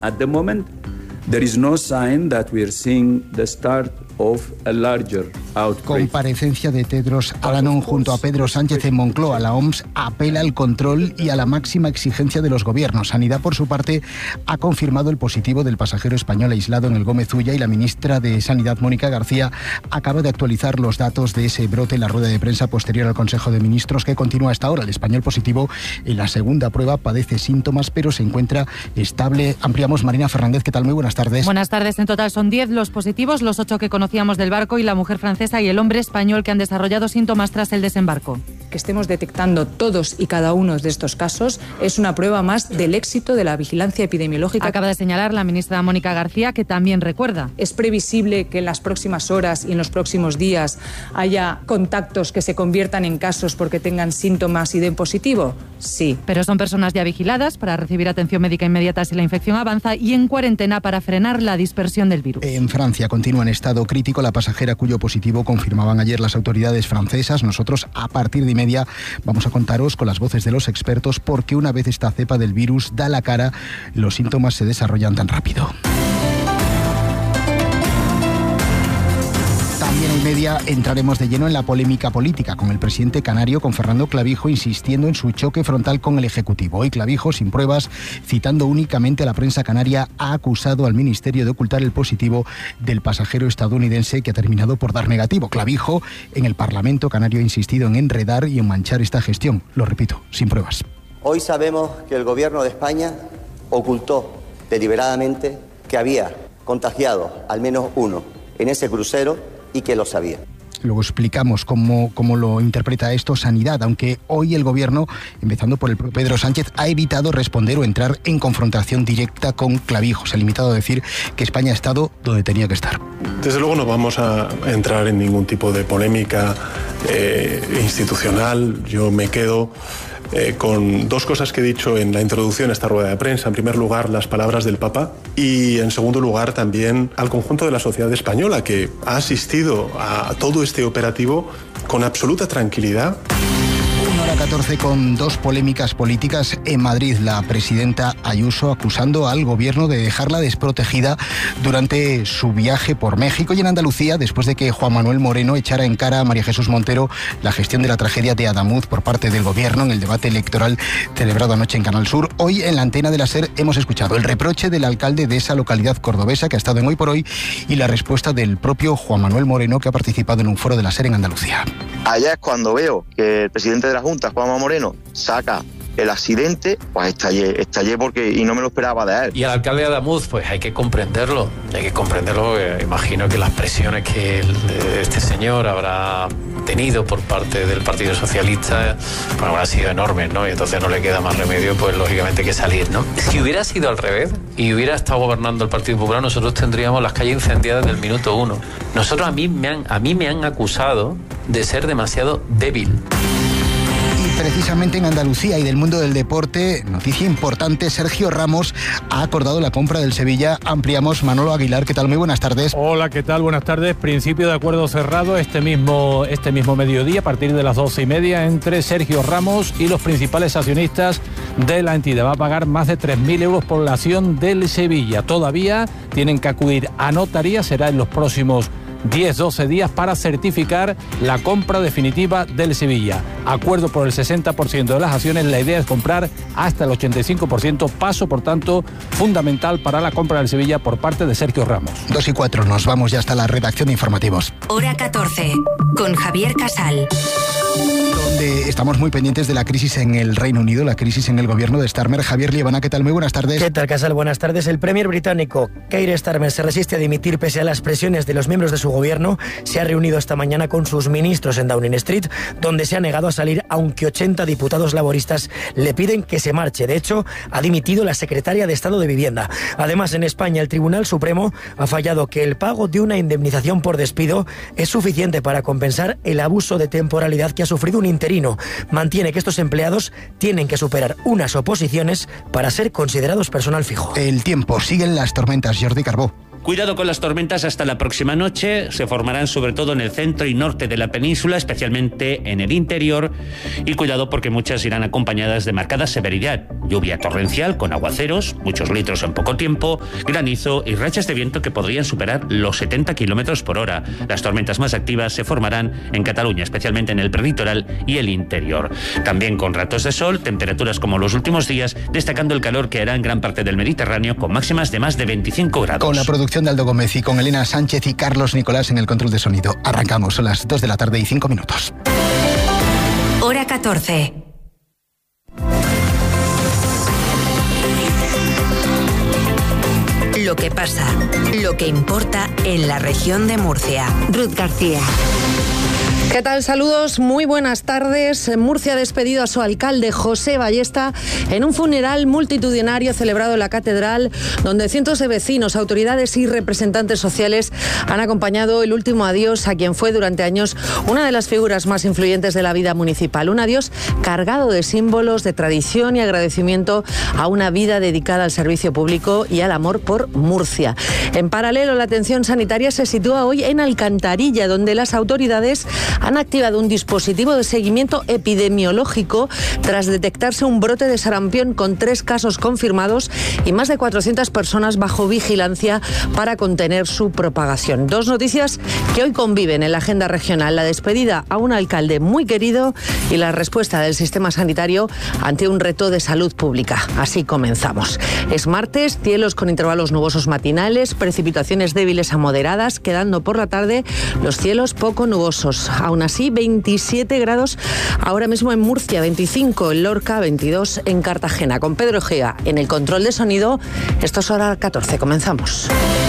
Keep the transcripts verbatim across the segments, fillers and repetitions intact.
At the moment, there is no sign that we are seeing the start of a larger outbreak. Comparecencia de Tedros Adhanom junto a Pedro Sánchez en Moncloa. La O M S apela al control y a la máxima exigencia de los gobiernos. Sanidad, por su parte, ha confirmado el positivo del pasajero español aislado en el Gómez Ulla, y la ministra de Sanidad, Mónica García, acaba de actualizar los datos de ese brote en la rueda de prensa posterior al Consejo de Ministros, que continúa hasta ahora. El español positivo en la segunda prueba padece síntomas, pero se encuentra estable. Ampliamos. Marina Fernández, ¿qué tal? Muy buenas tardes. Buenas tardes. En total son diez los positivos, los ocho que conocíamos del barco y la mujer francesa y el hombre español que han desarrollado síntomas tras el desembarco. Que estemos detectando todos y cada uno de estos casos es una prueba más del éxito de la vigilancia epidemiológica. Acaba de señalar la ministra Mónica García, que también recuerda. ¿Es previsible que en las próximas horas y en los próximos días haya contactos que se conviertan en casos porque tengan síntomas y den positivo? Sí. Pero son personas ya vigiladas para recibir atención médica inmediata si la infección avanza y en cuarentena para frenar la dispersión del virus. En Francia continúa en estado crítico la pasajera cuyo positivo confirmaban ayer las autoridades francesas. Nosotros, a partir de media, vamos a contaros con las voces de los expertos por qué una vez esta cepa del virus da la cara, los síntomas se desarrollan tan rápido. También en media entraremos de lleno en la polémica política con el presidente canario, con Fernando Clavijo, insistiendo en su choque frontal con el Ejecutivo. Hoy Clavijo, sin pruebas, citando únicamente a la prensa canaria, ha acusado al Ministerio de ocultar el positivo del pasajero estadounidense, que ha terminado por dar negativo. Clavijo, en el Parlamento canario, ha insistido en enredar y en manchar esta gestión. Lo repito, sin pruebas. Hoy sabemos que el Gobierno de España ocultó deliberadamente que había contagiado al menos uno en ese crucero y que lo sabía. Luego explicamos cómo, cómo lo interpreta esto Sanidad, aunque hoy el Gobierno, empezando por el propio Pedro Sánchez, ha evitado responder o entrar en confrontación directa con Clavijo. Se ha limitado a decir que España ha estado donde tenía que estar. Desde luego no vamos a entrar en ningún tipo de polémica eh, institucional. Yo me quedo Eh, con dos cosas que he dicho en la introducción a esta rueda de prensa. En primer lugar, las palabras del Papa, y en segundo lugar también al conjunto de la sociedad española, que ha asistido a todo este operativo con absoluta tranquilidad. una hora catorce con dos polémicas políticas en Madrid. La presidenta Ayuso acusando al gobierno de dejarla desprotegida durante su viaje por México, y en Andalucía, después de que Juan Manuel Moreno echara en cara a María Jesús Montero la gestión de la tragedia de Adamuz por parte del gobierno en el debate electoral celebrado anoche en Canal Sur. Hoy en la antena de la SER hemos escuchado el reproche del alcalde de esa localidad cordobesa, que ha estado en Hoy por Hoy, y la respuesta del propio Juan Manuel Moreno, que ha participado en un foro de la SER en Andalucía. Allá es cuando veo que el presidente de la Junta, Juanma Moreno, saca el accidente, pues estallé, estallé porque y no me lo esperaba de él. Y al alcalde de Adamuz, pues hay que comprenderlo, hay que comprenderlo. Eh, imagino que las presiones que el, este señor habrá tenido por parte del Partido Socialista, pues habrán sido enormes, ¿no? Y entonces no le queda más remedio, pues lógicamente, que salir, ¿no? Si hubiera sido al revés y hubiera estado gobernando el Partido Popular, nosotros tendríamos las calles incendiadas desde el minuto uno. Nosotros a mí me han, a mí me han acusado de ser demasiado débil. Precisamente en Andalucía y del mundo del deporte, noticia importante: Sergio Ramos ha acordado la compra del Sevilla. Ampliamos. Manolo Aguilar, ¿qué tal? Muy buenas tardes. Hola, ¿qué tal? Buenas tardes. Principio de acuerdo cerrado este mismo, este mismo mediodía, a partir de las doce y media, entre Sergio Ramos y los principales accionistas de la entidad. Va a pagar más de tres mil euros por la acción del Sevilla. Todavía tienen que acudir a notaría, será en los próximos diez a doce días para certificar la compra definitiva del Sevilla. Acuerdo por el sesenta por ciento de las acciones. La idea es comprar hasta el ochenta y cinco por ciento. Paso, por tanto, fundamental para la compra del Sevilla por parte de Sergio Ramos. Dos y cuatro, nos vamos ya hasta la redacción de informativos. Hora catorce, con Javier Casal. Donde estamos muy pendientes de la crisis en el Reino Unido, la crisis en el gobierno de Starmer. Javier Liebana, ¿qué tal? Muy buenas tardes. ¿Qué tal, Casal? Buenas tardes. El premier británico Keir Starmer se resiste a dimitir pese a las presiones de los miembros de su gobierno. Se ha reunido esta mañana con sus ministros en Downing Street, donde se ha negado a salir, aunque ochenta diputados laboristas le piden que se marche. De hecho, ha dimitido la secretaria de Estado de Vivienda. Además, en España, el Tribunal Supremo ha fallado que el pago de una indemnización por despido es suficiente para compensar el abuso de temporalidad que ha sufrido un interino. Mantiene que estos empleados tienen que superar unas oposiciones para ser considerados personal fijo. El tiempo, siguen las tormentas. Jordi Carbó. Cuidado con las tormentas hasta la próxima noche. Se formarán sobre todo en el centro y norte de la península, especialmente en el interior. Y cuidado porque muchas irán acompañadas de marcada severidad. Lluvia torrencial con aguaceros, muchos litros en poco tiempo, granizo y rachas de viento que podrían superar los setenta kilómetros por hora. Las tormentas más activas se formarán en Cataluña, especialmente en el prelitoral y el interior. También con ratos de sol, temperaturas como los últimos días, destacando el calor que hará en gran parte del Mediterráneo con máximas de más de veinticinco grados. Con la producción de Aldo Gómez y con Elena Sánchez y Carlos Nicolás en el control de sonido. Arrancamos, son las dos de la tarde y cinco minutos. Hora catorce. Lo que pasa, lo que importa en la región de Murcia. Ruth García. ¿Qué tal? Saludos, muy buenas tardes. Murcia ha despedido a su alcalde José Ballesta en un funeral multitudinario celebrado en la catedral, donde cientos de vecinos, autoridades y representantes sociales han acompañado el último adiós a quien fue durante años una de las figuras más influyentes de la vida municipal. Un adiós cargado de símbolos, de tradición y agradecimiento a una vida dedicada al servicio público y al amor por Murcia. En paralelo, la atención sanitaria se sitúa hoy en Alcantarilla, donde las autoridades han activado un dispositivo de seguimiento epidemiológico tras detectarse un brote de sarampión con tres casos confirmados y más de cuatrocientas personas bajo vigilancia para contener su propagación. Dos noticias que hoy conviven en la agenda regional: la despedida a un alcalde muy querido y la respuesta del sistema sanitario ante un reto de salud pública. Así comenzamos. Es martes, cielos con intervalos nubosos matinales, precipitaciones débiles a moderadas, quedando por la tarde los cielos poco nubosos. Aún así, veintisiete grados ahora mismo en Murcia, veinticinco en Lorca, veintidós en Cartagena. Con Pedro Egea en el control de sonido, esto es Hora catorce, comenzamos.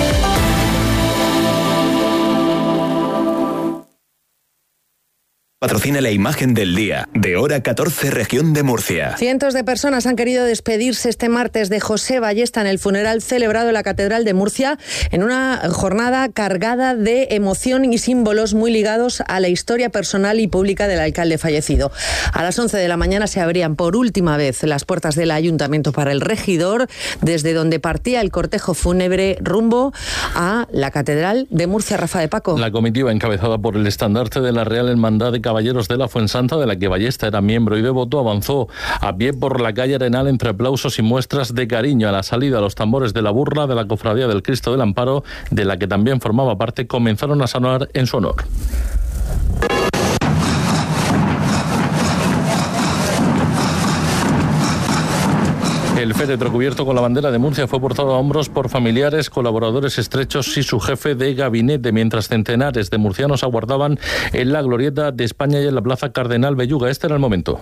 Patrocina la imagen del día de Hora catorce, región de Murcia. Cientos de personas han querido despedirse este martes de José Ballesta en el funeral celebrado en la Catedral de Murcia, en una jornada cargada de emoción y símbolos muy ligados a la historia personal y pública del alcalde fallecido. A las once de la mañana se abrían por última vez las puertas del ayuntamiento para el regidor, desde donde partía el cortejo fúnebre rumbo a la Catedral de Murcia. Rafa de Paco. La comitiva, encabezada por el estandarte de la Real Hermandad de Caballeros de la Fuensanta, de la que Ballesta era miembro y devoto, avanzó a pie por la calle Arenal entre aplausos y muestras de cariño. A la salida, los tambores de la burla de la Cofradía del Cristo del Amparo, de la que también formaba parte, comenzaron a sonar en su honor. El féretro cubierto con la bandera de Murcia fue portado a hombros por familiares, colaboradores estrechos y su jefe de gabinete, mientras centenares de murcianos aguardaban en la Glorieta de España y en la Plaza Cardenal Belluga. Este era el momento.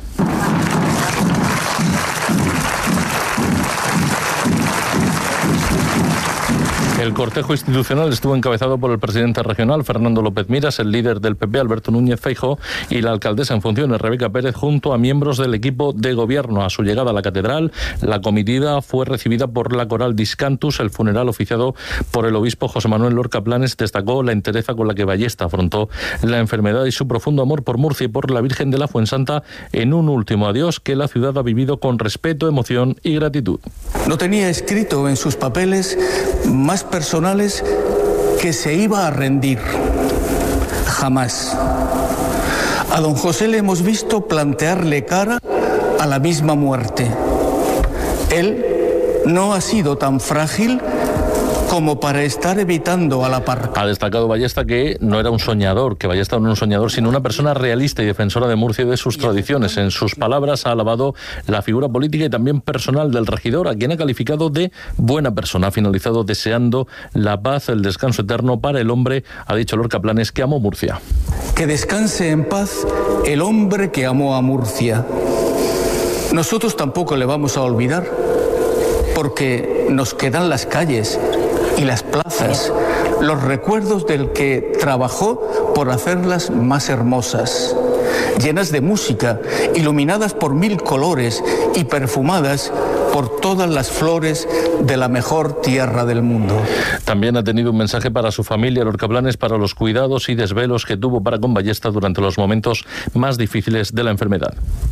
El cortejo institucional estuvo encabezado por el presidente regional, Fernando López Miras, el líder del P P, Alberto Núñez Feijóo, y la alcaldesa en funciones, Rebeca Pérez, junto a miembros del equipo de gobierno. A su llegada a la catedral, la comitiva fue recibida por la coral Discantus. El funeral, oficiado por el obispo José Manuel Lorca Planes, destacó la entereza con la que Ballesta afrontó la enfermedad y su profundo amor por Murcia y por la Virgen de la Fuensanta en un último adiós que la ciudad ha vivido con respeto, emoción y gratitud. No tenía escrito en sus papeles más personales que se iba a rendir. Jamás. A don José le hemos visto plantearle cara a la misma muerte. Él no ha sido tan frágil como para estar evitando a la par. Ha destacado Ballesta que no era un soñador, que Ballesta no era un soñador, sino una persona realista y defensora de Murcia y de sus tradiciones. En sus palabras ha alabado la figura política y también personal del regidor, a quien ha calificado de buena persona. Ha finalizado deseando la paz, el descanso eterno para el hombre, ha dicho Lorca Planes, que amó Murcia. Que descanse en paz el hombre que amó a Murcia. Nosotros tampoco le vamos a olvidar, porque nos quedan las calles y las plazas, los recuerdos del que trabajó por hacerlas más hermosas, llenas de música, iluminadas por mil colores y perfumadas por todas las flores de la mejor tierra del mundo. También ha tenido un mensaje para su familia, Lorca Planes, para los cuidados y desvelos que tuvo para con Ballesta durante los momentos más difíciles de la enfermedad.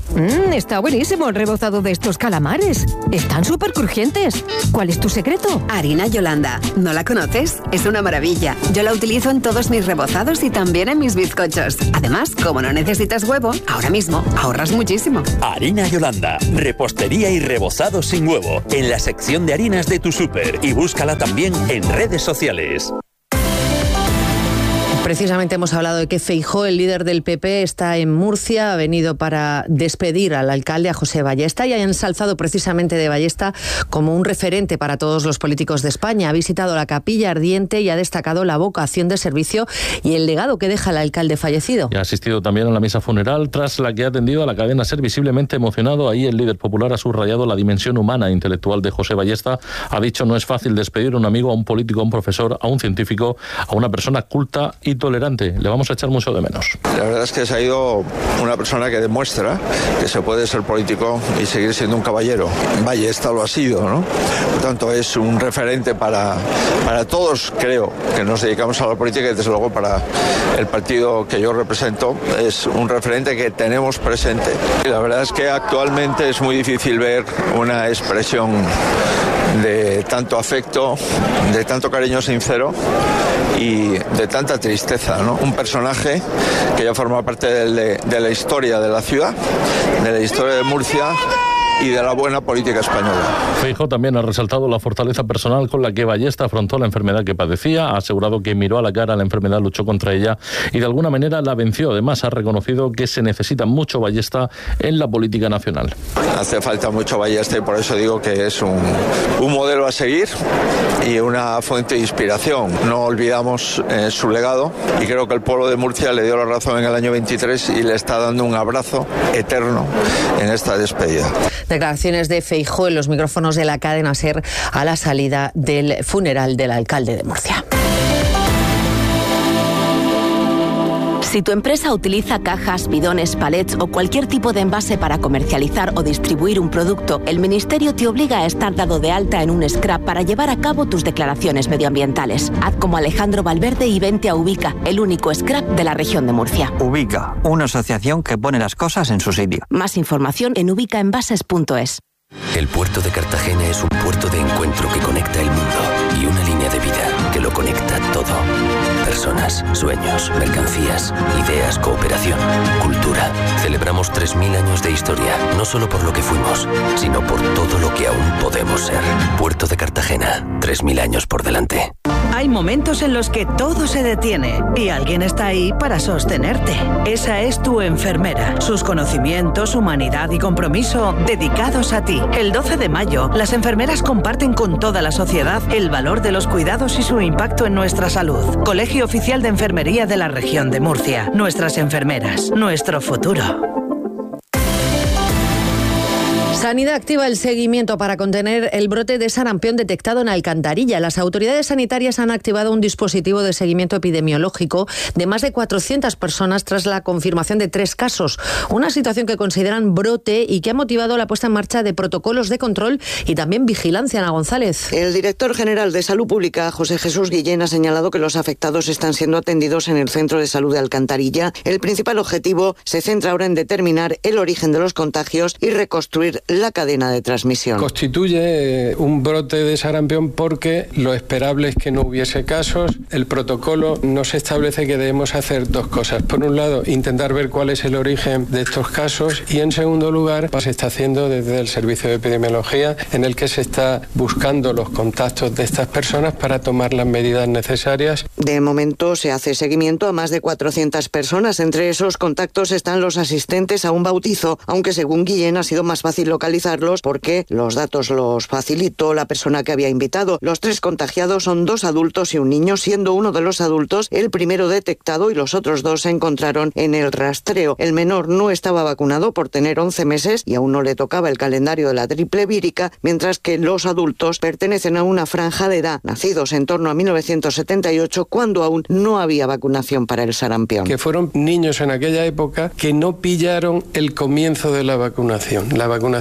Mmm, está buenísimo el rebozado de estos calamares. Están súper crujientes. ¿Cuál es tu secreto? Harina Yolanda. ¿No la conoces? Es una maravilla. Yo la utilizo en todos mis rebozados y también en mis bizcochos. Además, como no necesitas huevo, ahora mismo ahorras muchísimo. Harina Yolanda. Repostería y rebozado sin huevo. En la sección de harinas de tu súper. Y búscala también en redes sociales. Precisamente hemos hablado de que Feijóo, el líder del P P, está en Murcia, ha venido para despedir al alcalde, a José Ballesta, y ha ensalzado precisamente de Ballesta como un referente para todos los políticos de España. Ha visitado la Capilla Ardiente y ha destacado la vocación de servicio y el legado que deja el alcalde fallecido. Y ha asistido también a la misa funeral, tras la que ha atendido a la cadena SER visiblemente emocionado. Ahí el líder popular ha subrayado la dimensión humana e intelectual de José Ballesta. Ha dicho: no es fácil despedir a un amigo, a un político, a un profesor, a un científico, a una persona culta y tolerante. Le vamos a echar mucho de menos. La verdad es que se ha ido una persona que demuestra que se puede ser político y seguir siendo un caballero. Ballesta lo ha sido, ¿no? Por tanto, es un referente para, para todos, creo, que nos dedicamos a la política, y desde luego para el partido que yo represento es un referente que tenemos presente. Y la verdad es que actualmente es muy difícil ver una expresión de tanto afecto, de tanto cariño sincero y de tanta tristeza, ¿no? Un personaje que ya forma parte de, de la historia de la ciudad, de la historia de Murcia y de la buena política española. Feijóo también ha resaltado la fortaleza personal con la que Ballesta afrontó la enfermedad que padecía. Ha asegurado que miró a la cara a la enfermedad, luchó contra ella y de alguna manera la venció. Además, ha reconocido que se necesita mucho Ballesta en la política nacional. Hace falta mucho Ballesta y por eso digo que es un, un modelo a seguir y una fuente de inspiración. No olvidamos eh, su legado y creo que el pueblo de Murcia le dio la razón en el año veintitrés y le está dando un abrazo eterno en esta despedida. Declaraciones de Feijóo en los micrófonos de la cadena SER a la salida del funeral del alcalde de Murcia. Si tu empresa utiliza cajas, bidones, palets o cualquier tipo de envase para comercializar o distribuir un producto, el Ministerio te obliga a estar dado de alta en un scrap para llevar a cabo tus declaraciones medioambientales. Haz como Alejandro Valverde y vente a Ubica, el único scrap de la región de Murcia. Ubica, una asociación que pone las cosas en su sitio. Más información en ubicaenvases punto es. El puerto de Cartagena es un puerto de encuentro que conecta el mundo y una línea de vida que lo conecta todo. Personas, sueños, mercancías, ideas, cooperación, cultura. Celebramos tres mil años de historia, no solo por lo que fuimos, sino por todo lo que aún podemos ser. Puerto de Cartagena, tres mil años por delante. Hay momentos en los que todo se detiene y alguien está ahí para sostenerte. Esa es tu enfermera. Sus conocimientos, humanidad y compromiso dedicados a ti. El doce de mayo, las enfermeras comparten con toda la sociedad el valor de los cuidados y su impacto en nuestra salud. Colegio Oficial de Enfermería de la Región de Murcia. Nuestras enfermeras, nuestro futuro. Sanidad activa el seguimiento para contener el brote de sarampión detectado en Alcantarilla. Las autoridades sanitarias han activado un dispositivo de seguimiento epidemiológico de más de cuatrocientas personas tras la confirmación de tres casos. Una situación que consideran brote y que ha motivado la puesta en marcha de protocolos de control y también vigilancia. Ana González. El director general de Salud Pública, José Jesús Guillén, ha señalado que los afectados están siendo atendidos en el Centro de Salud de Alcantarilla. El principal objetivo se centra ahora en determinar el origen de los contagios y reconstruir la cadena de transmisión. Constituye un brote de sarampión porque lo esperable es que no hubiese casos. El protocolo nos establece que debemos hacer dos cosas. Por un lado, intentar ver cuál es el origen de estos casos y, en segundo lugar, se está haciendo desde el Servicio de Epidemiología, en el que se está buscando los contactos de estas personas para tomar las medidas necesarias. De momento se hace seguimiento a más de cuatrocientas personas. Entre esos contactos están los asistentes a un bautizo, aunque según Guillén ha sido más fácil localizarlos porque los datos los facilitó la persona que había invitado. Los tres contagiados son dos adultos y un niño, siendo uno de los adultos el primero detectado y los otros dos se encontraron en el rastreo. El menor no estaba vacunado por tener once meses y aún no le tocaba el calendario de la triple vírica, mientras que los adultos pertenecen a una franja de edad, nacidos en torno a mil novecientos setenta y ocho, cuando aún no había vacunación para el sarampión. Que fueron niños en aquella época que no pillaron el comienzo de la vacunación. La vacunación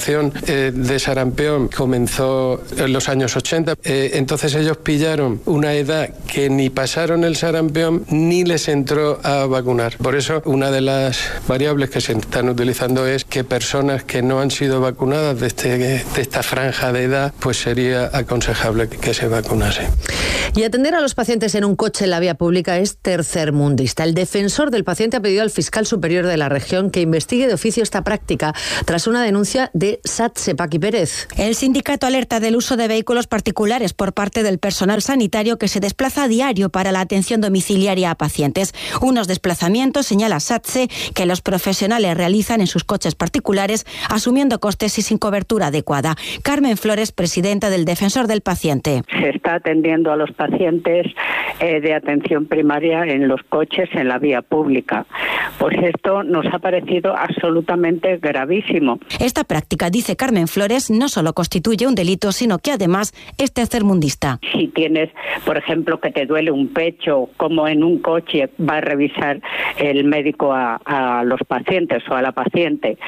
vacunación eh, de sarampión comenzó en los años ochenta. Eh, entonces ellos pillaron una edad que ni pasaron el sarampión ni les entró a vacunar. Por eso una de las variables que se están utilizando es que personas que no han sido vacunadas de, este, de esta franja de edad, pues sería aconsejable que se vacunasen. Y atender a los pacientes en un coche en la vía pública es tercermundista. El defensor del paciente ha pedido al fiscal superior de la región que investigue de oficio esta práctica tras una denuncia de Satse Paqui Pérez. El sindicato alerta del uso de vehículos particulares por parte del personal sanitario que se desplaza a diario para la atención domiciliaria a pacientes. Unos desplazamientos, señala Satse, que los profesionales realizan en sus coches particulares asumiendo costes y sin cobertura adecuada. Carmen Flores, presidenta del Defensor del Paciente. Se está atendiendo a los pacientes eh, de atención primaria en los coches en la vía pública. Pues esto nos ha parecido absolutamente gravísimo. Esta práctica, dice Carmen Flores, no solo constituye un delito, sino que además es tercermundista. Si tienes, por ejemplo, que te duele un pecho, como en un coche va a revisar el médico a, a los pacientes o a la paciente,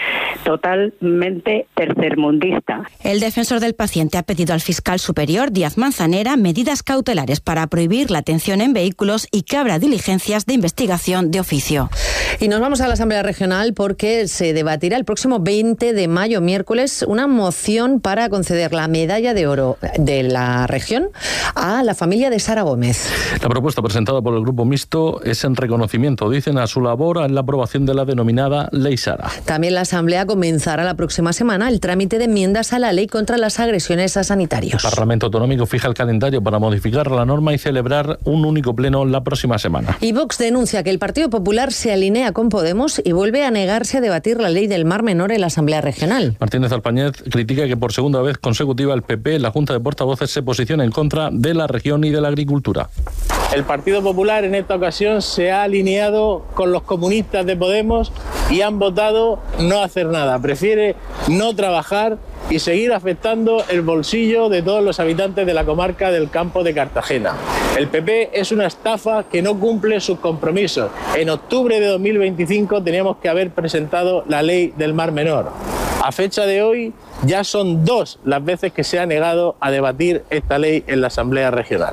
totalmente tercermundista. El Defensor del Paciente ha pedido al fiscal superior, Díaz Manzanera, medidas cautelares para prohibir la atención en vehículos y que abra diligencias de investigación de oficio. Y nos vamos a la Asamblea Regional porque se debatirá el próximo veinte de mayo, miércoles, una moción para conceder la medalla de oro de la región a la familia de Sara Gómez. La propuesta presentada por el Grupo Mixto es en reconocimiento, dicen, a su labor en la aprobación de la denominada Ley Sara. También la Asamblea comenzará la próxima semana el trámite de enmiendas a la ley contra las agresiones a sanitarios. El Parlamento Autonómico fija el calendario para modificar la norma y celebrar un único pleno la próxima semana. Y Vox denuncia que el Partido Popular se alinea con Podemos y vuelve a negarse a debatir la ley del Mar Menor en la Asamblea Regional. Martínez Alpañez critica que por segunda vez consecutiva el P P en la Junta de Portavoces se posiciona en contra de la región y de la agricultura. El Partido Popular en esta ocasión se ha alineado con los comunistas de Podemos y han votado no hacer nada. Prefiere no trabajar y seguir afectando el bolsillo de todos los habitantes de la comarca del Campo de Cartagena. El P P es una estafa que no cumple sus compromisos. En octubre de dos mil veinticinco teníamos que haber presentado la ley del Mar Menor. A fecha de hoy ya son dos las veces que se ha negado a debatir esta ley en la Asamblea Regional.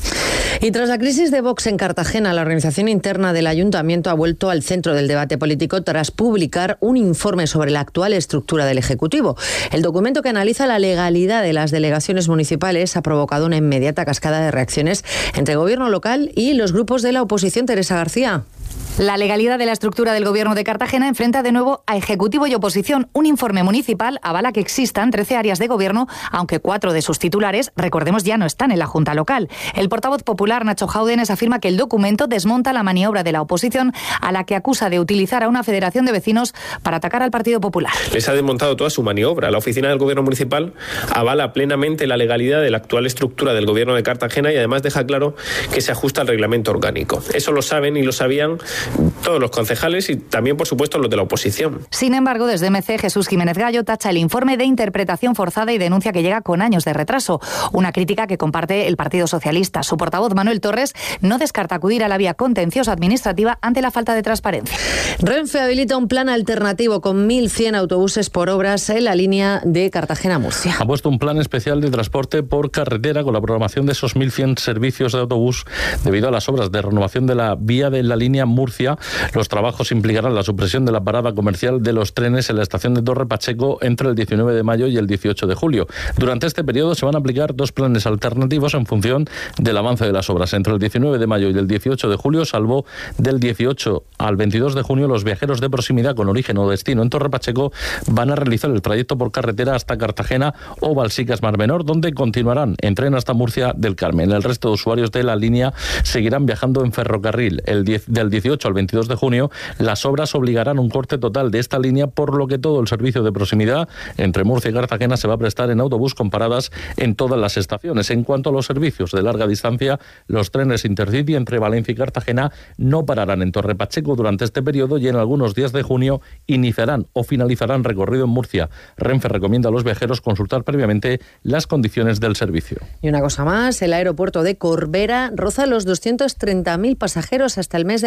Y tras la crisis de Vox en Cartagena, la organización interna del ayuntamiento ha vuelto al centro del debate político tras publicar un informe sobre la actual estructura del Ejecutivo. El documento, que analiza la legalidad de las delegaciones municipales, ha provocado una inmediata cascada de reacciones entre el gobierno local y los grupos de la oposición. Teresa García. La legalidad de la estructura del Gobierno de Cartagena enfrenta de nuevo a Ejecutivo y oposición. Un informe municipal avala que existan trece áreas de gobierno, aunque cuatro de sus titulares, recordemos, ya no están en la Junta Local. El portavoz popular, Nacho Jáudenes, afirma que el documento desmonta la maniobra de la oposición, a la que acusa de utilizar a una federación de vecinos para atacar al Partido Popular. Les ha desmontado toda su maniobra. La oficina del Gobierno municipal avala plenamente la legalidad de la actual estructura del Gobierno de Cartagena y además deja claro que se ajusta al reglamento orgánico. Eso lo saben y lo sabían todos los concejales y también, por supuesto, los de la oposición. Sin embargo, desde M C, Jesús Jiménez Gallo tacha el informe de interpretación forzada y denuncia que llega con años de retraso. Una crítica que comparte el Partido Socialista. Su portavoz, Manuel Torres, no descarta acudir a la vía contenciosa administrativa ante la falta de transparencia. Renfe habilita un plan alternativo con mil cien autobuses por obras en la línea de Cartagena-Murcia. Ha puesto un plan especial de transporte por carretera con la programación de esos mil cien servicios de autobús debido a las obras de renovación de la vía de la línea Murcia. Los trabajos implicarán la supresión de la parada comercial de los trenes en la estación de Torre Pacheco entre el diecinueve de mayo y el dieciocho de julio. Durante este periodo se van a aplicar dos planes alternativos en función del avance de las obras. Entre el diecinueve de mayo y el dieciocho de julio, salvo del dieciocho al veintidós de junio, los viajeros de proximidad con origen o destino en Torre Pacheco van a realizar el trayecto por carretera hasta Cartagena o Balsicas Mar Menor, donde continuarán en tren hasta Murcia del Carmen. El resto de usuarios de la línea seguirán viajando en ferrocarril. El diez, del dieciocho al veintidós de junio, las obras obligarán un corte total de esta línea, por lo que todo el servicio de proximidad entre Murcia y Cartagena se va a prestar en autobús con paradas en todas las estaciones. En cuanto a los servicios de larga distancia, los trenes Intercity entre Valencia y Cartagena no pararán en Torre Pacheco durante este periodo y en algunos días de junio iniciarán o finalizarán recorrido en Murcia. Renfe recomienda a los viajeros consultar previamente las condiciones del servicio. Y una cosa más, el aeropuerto de Corbera roza los doscientos treinta mil pasajeros hasta el mes de abril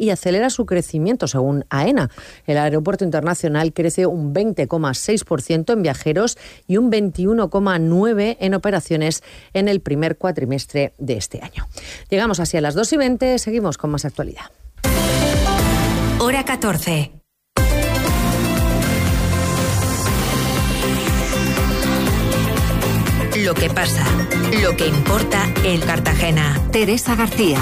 y acelera su crecimiento, según AENA. El aeropuerto internacional crece un veinte coma seis por ciento en viajeros y un veintiuno coma nueve por ciento en operaciones en el primer cuatrimestre de este año. Llegamos así a las dos y veinte, seguimos con más actualidad. Hora catorce. Lo que pasa, lo que importa en Cartagena. Teresa García.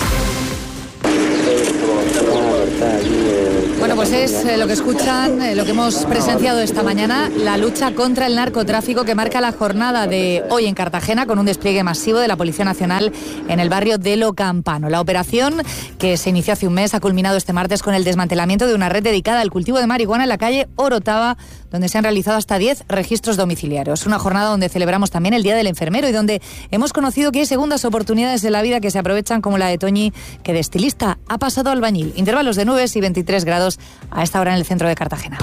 Bueno, pues es eh, lo que escuchan, eh, lo que hemos presenciado esta mañana, la lucha contra el narcotráfico que marca la jornada de hoy en Cartagena con un despliegue masivo de la Policía Nacional en el barrio de Lo Campano. La operación, que se inició hace un mes, ha culminado este martes con el desmantelamiento de una red dedicada al cultivo de marihuana en la calle Orotava, donde se han realizado hasta diez registros domiciliarios. Una jornada donde celebramos también el Día del Enfermero y donde hemos conocido que hay segundas oportunidades en la vida que se aprovechan, como la de Toñi, que de estilista ha pasado a albañil. Intervalos de nubes y veintitrés grados a esta hora en el centro de Cartagena.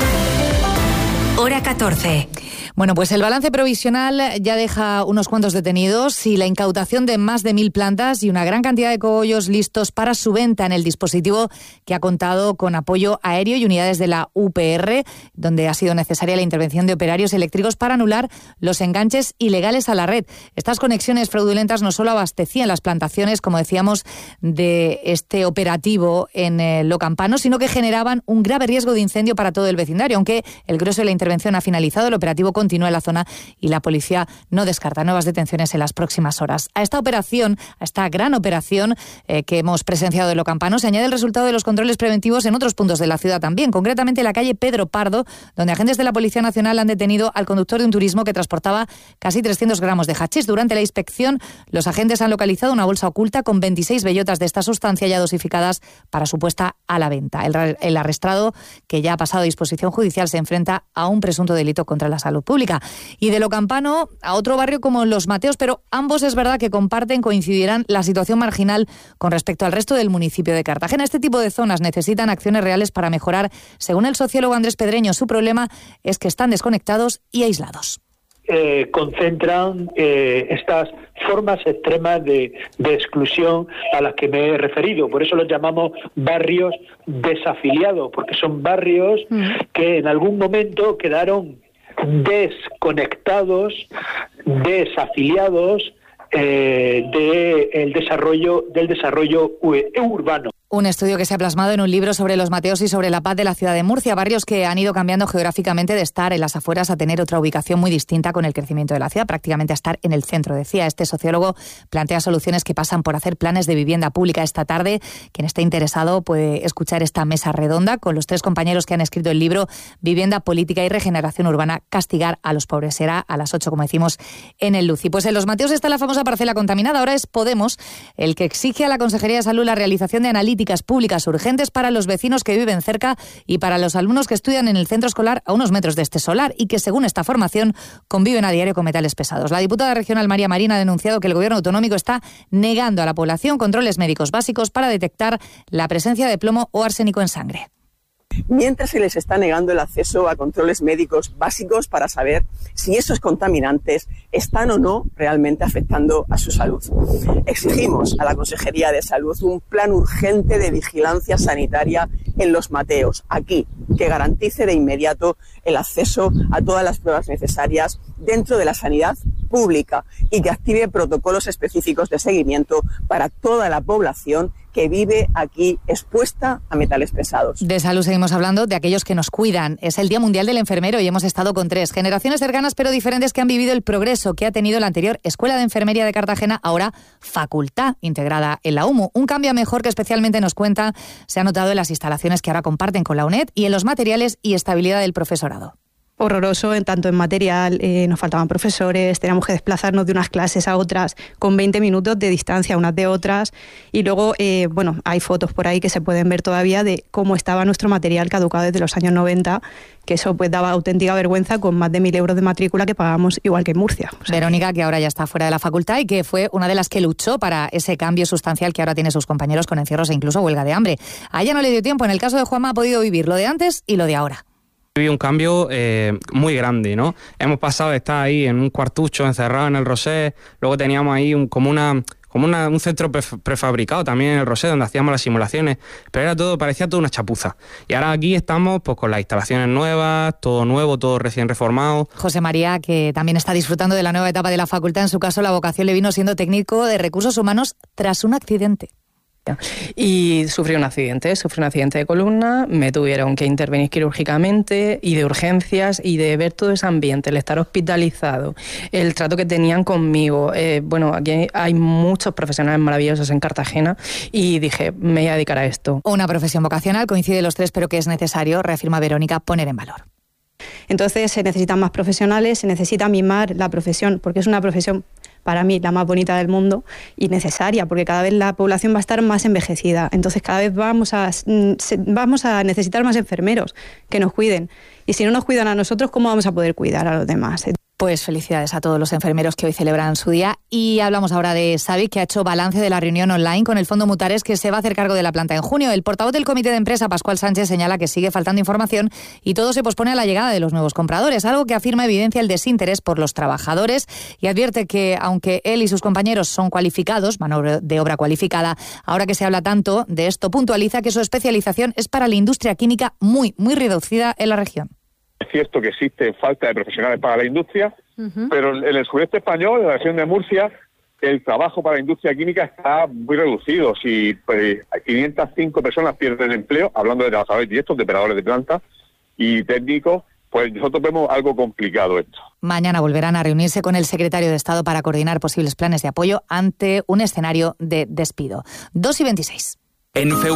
Hora catorce. Bueno, pues el balance provisional ya deja unos cuantos detenidos y la incautación de más de mil plantas y una gran cantidad de cogollos listos para su venta en el dispositivo que ha contado con apoyo aéreo y unidades de la U P R, donde ha sido necesaria la intervención de operarios eléctricos para anular los enganches ilegales a la red. Estas conexiones fraudulentas no solo abastecían las plantaciones, como decíamos, de este operativo en eh, Lo Campano, sino que generaban un grave riesgo de incendio para todo el vecindario. Aunque el grueso de la intervención ha finalizado, el operativo continúa en la zona y la policía no descarta nuevas detenciones en las próximas horas. A esta operación, a esta gran operación eh, que hemos presenciado en Lo Campano, se añade el resultado de los controles preventivos en otros puntos de la ciudad también, concretamente en la calle Pedro Pardo, donde agentes de la Policía Nacional han detenido al conductor de un turismo que transportaba casi trescientos gramos de hachís. Durante la inspección, los agentes han localizado una bolsa oculta con veintiséis bellotas de esta sustancia ya dosificadas para su puesta a la venta. El, el arrestado, que ya ha pasado a disposición judicial, se enfrenta a un presunto delito contra la salud pública. Y de Lo Campano a otro barrio como Los Mateos, pero ambos es verdad que comparten, coincidirán, la situación marginal con respecto al resto del municipio de Cartagena. Este tipo de zonas necesitan acciones reales para mejorar. Según el sociólogo Andrés Pedreño, su problema es que están desconectados y aislados. Eh, concentran eh, estas formas extremas de, de exclusión a las que me he referido. Por eso los llamamos barrios desafiliados, porque son barrios mm. que en algún momento quedaron desconectados, desafiliados eh, de el desarrollo, del desarrollo urbano. Un estudio que se ha plasmado en un libro sobre Los Mateos y sobre La Paz de la ciudad de Murcia, barrios que han ido cambiando geográficamente de estar en las afueras a tener otra ubicación muy distinta con el crecimiento de la ciudad, prácticamente a estar en el centro. Decía, este sociólogo plantea soluciones que pasan por hacer planes de vivienda pública. Esta tarde, quien esté interesado puede escuchar esta mesa redonda con los tres compañeros que han escrito el libro Vivienda, Política y Regeneración Urbana, castigar a los pobres. Será a las ocho, como decimos, en el Luci. Pues en Los Mateos está la famosa parcela contaminada. Ahora es Podemos el que exige a la Consejería de Salud la realización de analíticas públicas urgentes para los vecinos que viven cerca y para los alumnos que estudian en el centro escolar a unos metros de este solar y que, según esta formación, conviven a diario con metales pesados. La diputada regional María Marín ha denunciado que el gobierno autonómico está negando a la población controles médicos básicos para detectar la presencia de plomo o arsénico en sangre. Mientras se les está negando el acceso a controles médicos básicos para saber si esos contaminantes están o no realmente afectando a su salud. Exigimos a la Consejería de Salud un plan urgente de vigilancia sanitaria en Los Mateos, aquí, que garantice de inmediato el acceso a todas las pruebas necesarias dentro de la sanidad pública y que active protocolos específicos de seguimiento para toda la población que vive aquí expuesta a metales pesados. De salud seguimos hablando, de aquellos que nos cuidan. Es el Día Mundial del Enfermero y hemos estado con tres generaciones cercanas pero diferentes que han vivido el progreso que ha tenido la anterior Escuela de Enfermería de Cartagena, ahora facultad integrada en la U M U. Un cambio a mejor que especialmente, nos cuenta, se ha notado en las instalaciones que ahora comparten con la UNED y en los materiales y estabilidad del profesorado. Horroroso, en tanto en material, eh, nos faltaban profesores, teníamos que desplazarnos de unas clases a otras con veinte minutos de distancia unas de otras, y luego, eh, bueno, hay fotos por ahí que se pueden ver todavía de cómo estaba nuestro material caducado desde los años noventa, que eso pues daba auténtica vergüenza con más de mil euros de matrícula que pagábamos igual que en Murcia. O sea, Verónica, que ahora ya está fuera de la facultad y que fue una de las que luchó para ese cambio sustancial que ahora tiene sus compañeros con encierros e incluso huelga de hambre. A ella no le dio tiempo, en el caso de Juanma ha podido vivir lo de antes y lo de ahora. Un cambio eh, muy grande, ¿no? Hemos pasado de estar ahí en un cuartucho encerrado en el Rosé, luego teníamos ahí un, como una como una, un centro prefabricado también en el Roser, donde hacíamos las simulaciones, pero era todo, parecía todo una chapuza. Y ahora aquí estamos pues con las instalaciones nuevas, todo nuevo, todo recién reformado. José María, que también está disfrutando de la nueva etapa de la facultad, en su caso la vocación le vino siendo técnico de recursos humanos tras un accidente. Y sufrí un accidente, sufrí un accidente de columna, me tuvieron que intervenir quirúrgicamente y de urgencias, y de ver todo ese ambiente, el estar hospitalizado, el trato que tenían conmigo. Eh, bueno, aquí hay muchos profesionales maravillosos en Cartagena y dije, me voy a dedicar a esto. Una profesión vocacional, coincide los tres, pero que es necesario, reafirma Verónica, poner en valor. Entonces se necesitan más profesionales, se necesita mimar la profesión, porque es una profesión para mí la más bonita del mundo y necesaria, porque cada vez la población va a estar más envejecida. Entonces cada vez vamos a, vamos a necesitar más enfermeros que nos cuiden. Y si no nos cuidan a nosotros, ¿cómo vamos a poder cuidar a los demás? Pues felicidades a todos los enfermeros que hoy celebran su día. Y hablamos ahora de Savic, que ha hecho balance de la reunión online con el Fondo Mutares, que se va a hacer cargo de la planta en junio. El portavoz del comité de empresa, Pascual Sánchez, señala que sigue faltando información y todo se pospone a la llegada de los nuevos compradores, algo que afirma evidencia el desinterés por los trabajadores, y advierte que, aunque él y sus compañeros son cualificados, mano de obra cualificada, ahora que se habla tanto de esto, puntualiza que su especialización es para la industria química muy, muy reducida en la región. Es cierto que existe falta de profesionales para la industria, uh-huh. pero en el sureste español, en la región de Murcia, el trabajo para la industria química está muy reducido. Si pues, quinientas cinco personas pierden empleo, hablando de trabajadores directos, de operadores de planta y técnicos, pues nosotros vemos algo complicado esto. Mañana volverán a reunirse con el secretario de Estado para coordinar posibles planes de apoyo ante un escenario de despido. dos y veintiséis. En Feu